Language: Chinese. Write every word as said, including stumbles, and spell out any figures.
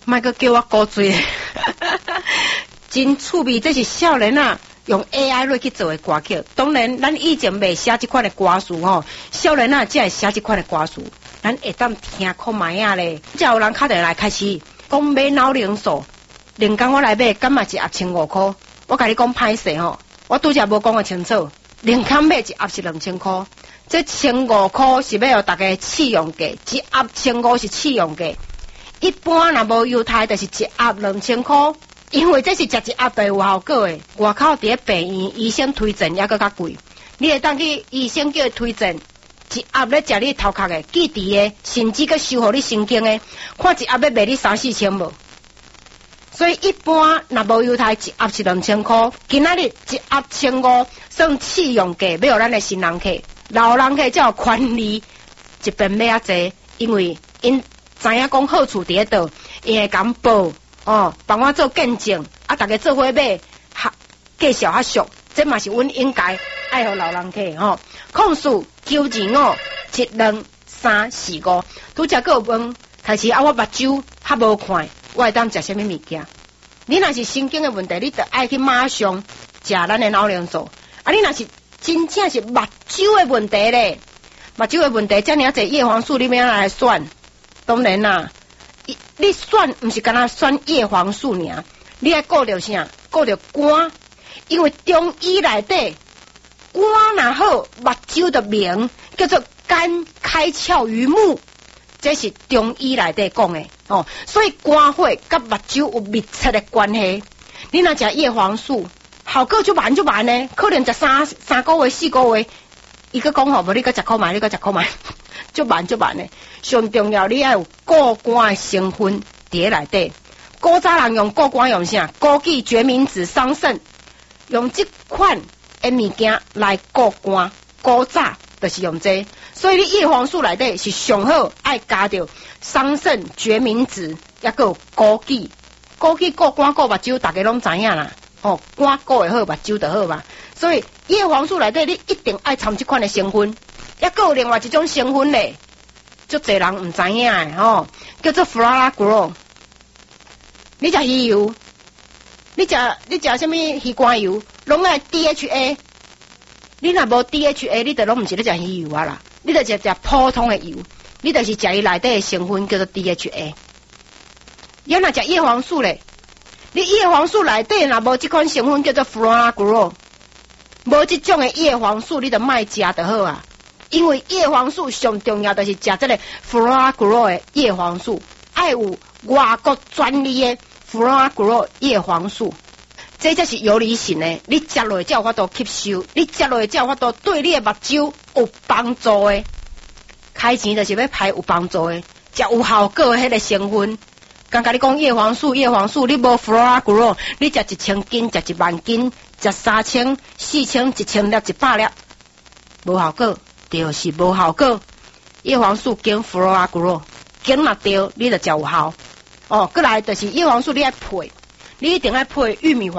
莫个叫我鼓嘴，真趣味，这是少年啊用 A I 来去做的歌曲。当然，咱以前未写这款的歌词吼，少年啊才会写这款的歌词，咱会当听看卖啊咧。才有人敲电来开始讲买脑零素，连工我来买，干嘛是压千五块？我甲你讲歹势吼，我拄则无讲个清楚，连工买一压是两千块。这千五块是要互大家试用价，一盒千五是试用价。一般若无犹太，就是一盒两千块，因为这是食一盒就有效果的。外口伫咧病院医生推荐还搁较贵，你会当去医生叫伊推荐一盒咧食你头壳的、记忆的，甚至搁修复你神经的，看一盒要卖你三四千无。所以一般若无犹太，一盒是两千块，今仔日一盒千五，算试用价，要互咱的新人客。老人客才有权利一边买啊济，因为因知影讲好处伫咧倒，伊会讲报哦，帮我做见证，啊，大家做伙买，哈，介绍较俗，这嘛是阮应该爱互老人客吼。控诉九二五七两三四五，拄则个问，开始啊，我目睭较无看，我会当食啥物物件？你若是神经的问题，你得爱去马上食咱的脑灵素，啊，你若是真正是目睭的问题咧，目睭的问题，遮尔啊侪叶黄素，你要来选？当然啦，你选毋是干那选叶黄素尔，你爱顾着啥？顾着肝，因为中医内底肝若好，目睭就明，叫做肝开窍于目，这是中医内底讲的哦。所以肝火甲目睭有密切的关系。你若食叶黄素，效果就慢就慢呢，可能食三三个月、四个月，伊个讲吼，无你个食看卖，你个食看卖，就慢就慢呢。上重要，你要有固肝的成分伫内底。古早人用固肝用啥？枸杞、决明子、桑葚，用这款的物件来固肝。古早就是用这，所以你叶黄素内底是上好爱加着桑葚、决明子，抑个有枸杞。枸杞固肝固目睭，大家拢知影啦。哦，肝顾会好，目睭就好嘛。所以叶黄素内底你一定爱掺这款的成分，抑个有另外一种成分咧，足侪人毋知影诶吼、哦，叫做 Flora Grow。你食鱼油，你食你食什么鱼肝油，拢爱 D H A。你若无 D H A， 你就拢毋是咧食鱼油啊啦，你就食食普通的油，你就是食伊内底的成分叫做 D H A。要若食叶黄素咧。你叶黄素内底若无这款成分叫做 Flora Grow， 无这种的叶黄素你就卖食就好啊。因为叶黄素上重要就是食这个 Flora Grow 的叶黄素，爱有外国专利的 Flora Grow 叶黄素，这才是有理性的。你食落才有法度吸收，你食落才有法度对你的目睭有帮助的。开钱就是要排有帮助的，食有效果的迄个成分。刚甲你讲叶黄素，叶黄素你无 Flora Grow， 你食一千斤，食一万斤，食三千、四千、一千粒、一百粒，无效果，就是无效果。叶黄素跟 Flora Grow， 跟若对，你就食有效。哦，过来就是叶黄素你爱配，你一定爱配玉米黄。